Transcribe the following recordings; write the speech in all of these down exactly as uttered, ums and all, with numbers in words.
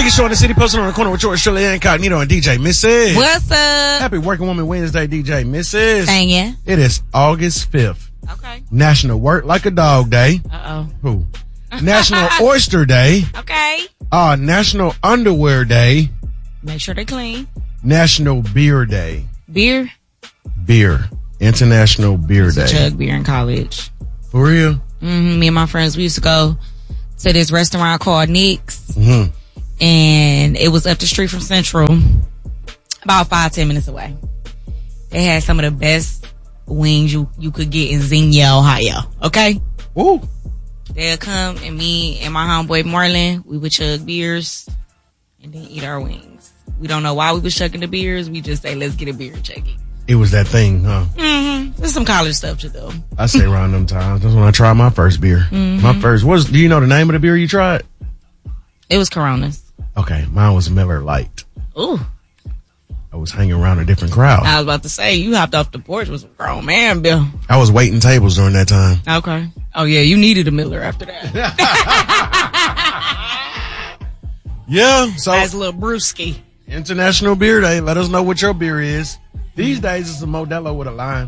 biggest show in the city, posted on the corner with George Shirley Incognito and D J Missus What's up? Happy Working Woman Wednesday, D J Missus Thank you. It is August fifth. Okay. National Work Like a Dog Day. Uh-oh. Who? National Oyster Day. Okay. Uh, National Underwear Day. Make sure they clean. National Beer Day. Beer? Beer. International Beer Day. Chug beer in college. For real? Mm-hmm. Me and my friends, we used to go to this restaurant called Nick's. Mm-hmm. And it was up the street from Central. About five, ten minutes away. They had some of the best wings you, you could get in Xenia, Ohio. Okay? Woo. They'll come and me and my homeboy Marlon, we would chug beers and then eat our wings. We don't know why we was chugging the beers. We just say, let's get a beer and chug it. It was that thing, huh? Mm-hmm. There's some college stuff to do. I say around them times. That's when I tried my first beer. Mm-hmm. My first was, do you know the name of the beer you tried? It was Coronas. Okay, mine was Miller Lite. Ooh. I was hanging around a different crowd. I was about to say, you hopped off the porch with some grown man, Bill. I was waiting tables during that time. Okay. Oh, yeah, you needed a Miller after that. Yeah, so. Nice little brewski. International Beer Day. Let us know what your beer is. These days, it's a Modelo with a lime.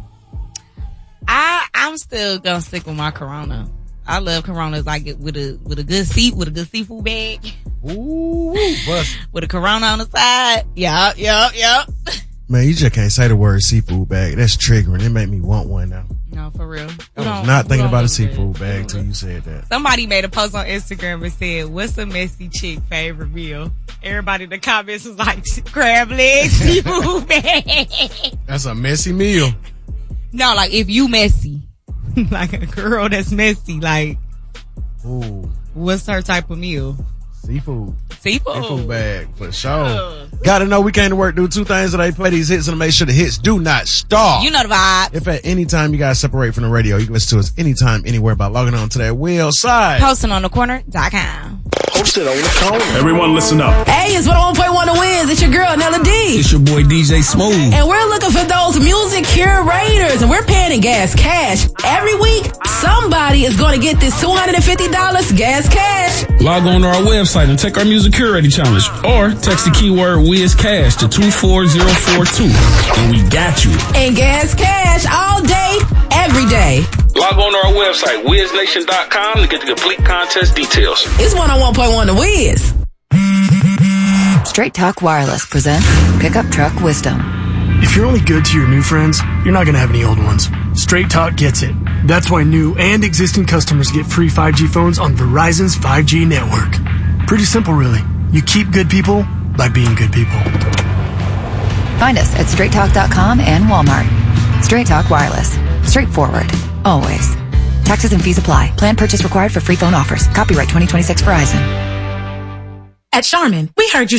I, I'm still gonna stick with my Corona. I love Coronas like it with a, with a good seat, with a good seafood bag. Ooh, bust. With a Corona on the side. Yup, yup, yup. Man, you just can't say the word seafood bag. That's triggering. It made me want one now. No, for real. I was not thinking about a seafood bag until you said that. Somebody made a post on Instagram and said, what's a messy chick favorite meal? Everybody in the comments was like, crab legs, seafood bag. That's a messy meal. No, like if you messy. Like a girl that's messy, like, ooh, what's her type of meal? Seafood. Seafood. Seafood bag, for sure. Uh, Gotta know we came to work, do two things today. Play these hits and make sure the hits do not stop. You know the vibe. If at any time you guys separate from the radio, you can listen to us anytime, anywhere by logging on to that website. Posting on the corner dot com. Posted on the corner. Everyone listen up. Hey, it's one oh one point one The Wiz. It's your girl, Nella D. It's your boy, D J Smooth. And we're looking for those music curators. And we're paying in gas cash. Every week, somebody is going to get this two hundred fifty dollars gas cash. Log on to our website and take our music curating challenge. Or text the keyword WizCash to two four zero four two. And we got you. And gas cash all day, every day. Log on to our website, wiz nation dot com, to get the complete contest details. It's one oh one point one The Wiz. Straight Talk Wireless presents Pickup Truck Wisdom. If you're only good to your new friends, you're not going to have any old ones. Straight Talk gets it. That's why new and existing customers get free five G phones on Verizon's five G network. Pretty simple, really. You keep good people by being good people. Find us at straight talk dot com and Walmart. Straight Talk Wireless. Straightforward. Always. Taxes and fees apply. Plan purchase required for free phone offers. Copyright twenty twenty-six Verizon. At Charmin, we heard you